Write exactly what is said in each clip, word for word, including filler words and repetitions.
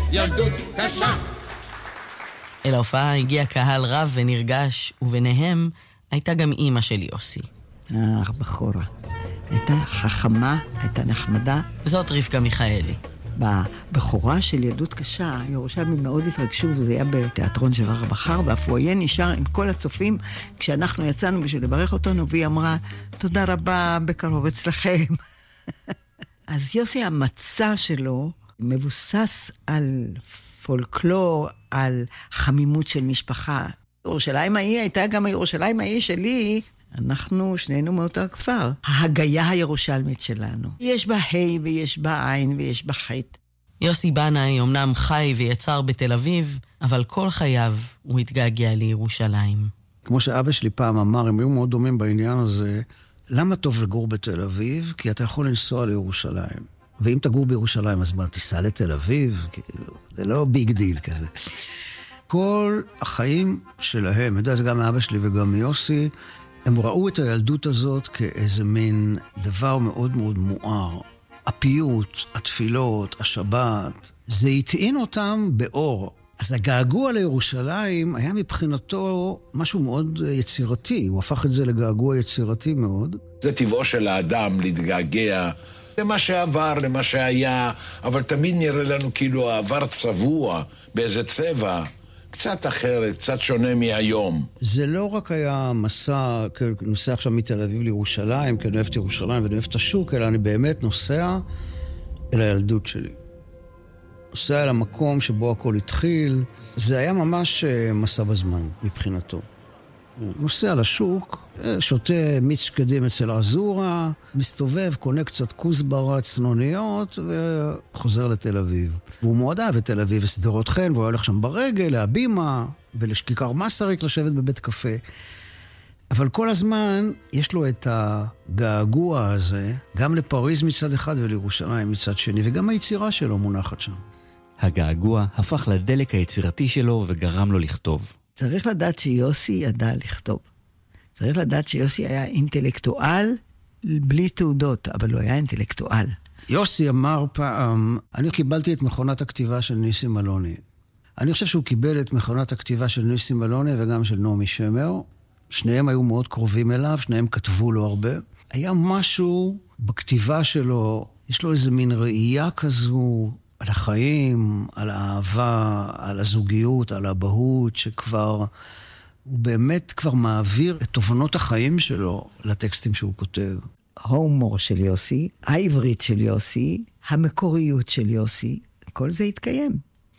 ילדות קשה. אל ההופעה הגיע קהל רב ונרגש, וביניהם הייתה גם אמא של יוסי. אה, בחורה. הייתה חכמה, הייתה נחמדה. זאת רבקה מיכאלי. בבחורה של ילדות קשה, ירושלמים מאוד התרגשו, וזה היה בתיאטרון ג'רר בחר, והפואיה נשאר עם כל הצופים, כשאנחנו יצאנו בשביל לברך אותנו, והיא אמרה, תודה רבה, בקרוב אצלכם. אז יוסי, המצע שלו מבוסס על פולקלור, על חמימות של משפחה. ירושלים ההיא הייתה גם הירושלים ההיא שלי, אנחנו שנינו מאותו הכפר. ההגייה הירושלמית שלנו. יש בה ה' ויש בה עין ויש בה חטא. יוסי בנאי אמנם חי ויצר בתל אביב, אבל כל חייו הוא התגעגע לירושלים. כמו שאבא שלי פעם אמר, הם היו מאוד דומים בעניין הזה, למה טוב לגור בתל אביב? כי אתה יכול לנסוע לירושלים. ואם תגור בירושלים, אז מה, תיסע לתל אביב? כאילו, זה לא ביג דיל כזה. כל החיים שלהם, יודע, זה גם מאבא שלי וגם מיוסי, הם ראו את הילדות הזאת כאיזה מין דבר מאוד מאוד מואר. הפיוט, התפילות, השבת, זה הטעין אותם באור. אז הגעגוע לירושלים היה מבחינתו משהו מאוד יצירתי. הוא הפך את זה לגעגוע יצירתי מאוד. זה טבעו של האדם להתגעגע למה שעבר, למה שהיה, אבל תמיד נראה לנו כאילו העבר צבוע באיזה צבע. קצת אחרת, קצת שונה מהיום. זה לא רק היה מסע, נוסע עכשיו מתל אביב לירושלים, כי אני אוהב את ירושלים ואני אוהב את השוק, אלא אני באמת נוסע אל הילדות שלי. נוסע אל המקום שבו הכל התחיל. זה היה ממש מסע בזמן מבחינתו. נוסע לשוק, שותה מיץ שקדים אצל עזורה, מסתובב, קונה קצת כוסברה, צנוניות, וחוזר לתל אביב. והוא מאוד אהב את תל אביב וסדרות חן, והוא הולך שם ברגל, להבימה, ולשכיכר מסריק לשבת בבית קפה. אבל כל הזמן יש לו את הגעגוע הזה, גם לפריז מצד אחד ולירושלים מצד שני, וגם היצירה שלו מונחת שם. הגעגוע הפך לדלק היצירתי שלו וגרם לו לכתוב. צריך לדעת שיוסי ידע לכתוב. צריך לדעת שיוסי היה אינטלקטואל בלי תעודות, אבל הוא היה אינטלקטואל. יוסי אמר פעם, אני קיבלתי את מכונת הכתיבה של ניסים אלוני. אני חושב שהוא קיבל את מכונת הכתיבה של ניסים אלוני וגם של נעמי שמר. שניהם היו מאוד קרובים אליו, שניהם כתבו לו הרבה. היה משהו בכתיבה שלו, יש לו איזה מין ראייה כזו, על החיים, על האהבה, על הזוגיות, על הבהות, שכבר, הוא באמת כבר מעביר את תובנות החיים שלו לטקסטים שהוא כותב. ההומור של יוסי, העברית של יוסי, המקוריות של יוסי, כל זה התקיים.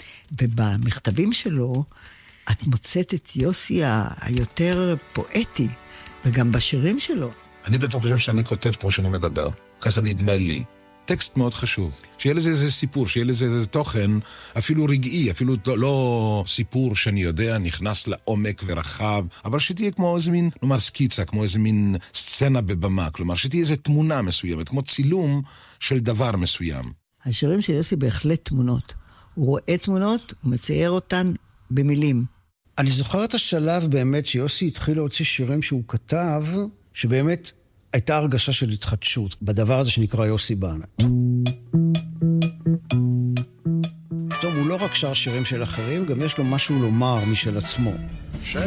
ובמכתבים שלו, את מוצאת את יוסי היותר פואטי, וגם בשירים שלו. אני בטח חושב שאני כותב כמו שאני מדבר, כזה נדמה לי. טקסט מאוד חשוב. שיהיה לזה איזה סיפור, שיהיה לזה איזה תוכן, אפילו רגעי, אפילו לא סיפור שאני יודע, נכנס לעומק ורחב, אבל שתהיה כמו איזה מין, נאמר סקיצה, כמו איזה מין סצנה בבמה, כלומר שתהיה איזה תמונה מסוימת, כמו צילום של דבר מסוים. השירים של יוסי בהחלט תמונות. הוא רואה תמונות, הוא מצייר אותן במילים. אני זוכר את השלב באמת שיוסי התחיל להוציא שירים שהוא כתב, שבאמת הייתה הרגשה של התחדשות בדבר הזה שנקרא יוסי בנאי. טוב, הוא לא רק שר שירים של אחרים, גם יש לו משהו לומר משל עצמו.